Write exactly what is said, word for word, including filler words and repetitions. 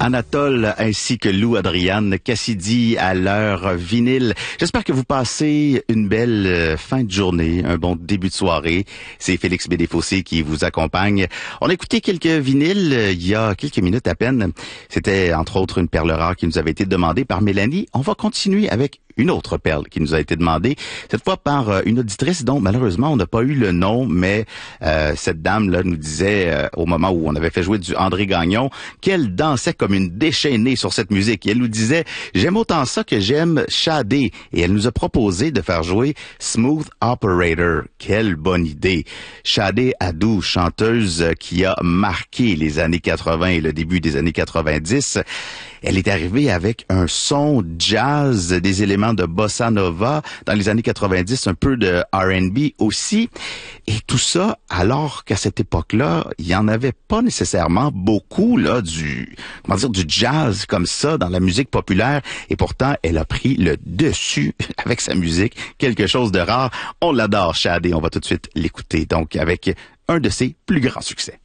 Anatole ainsi que Lou Adriane, Cassidy à l'heure vinyle. J'espère que vous passez une belle euh, fin de journée, un bon début de soirée. C'est Félix Bédéfossé qui vous accompagne. On a écouté quelques vinyles euh, il y a quelques minutes à peine. C'était entre autres une perle rare qui nous avait été demandée par Mélanie. On va continuer avec une autre perle qui nous a été demandée, cette fois par euh, une auditrice dont malheureusement on n'a pas eu le nom, mais euh, cette dame-là nous disait euh, au moment où on avait fait jouer du André Gagnon qu'elle dansait comme une déchaînée sur cette musique. Et elle nous disait « J'aime autant ça que j'aime Shadé ». Et elle nous a proposé de faire jouer Smooth Operator. Quelle bonne idée! Shadé Adou, chanteuse qui a marqué les années quatre-vingts et le début des années quatre-vingt-dix. Elle est arrivée avec un son jazz, des éléments de bossa nova, dans les années quatre-vingt-dix, un peu de R and B aussi. Et tout ça, alors qu'à cette époque-là, il y en avait pas nécessairement beaucoup, là, du, comment dire, du jazz comme ça dans la musique populaire. Et pourtant, elle a pris le dessus avec sa musique. Quelque chose de rare. On l'adore, Shadé. On va tout de suite l'écouter. Donc, avec un de ses plus grands succès.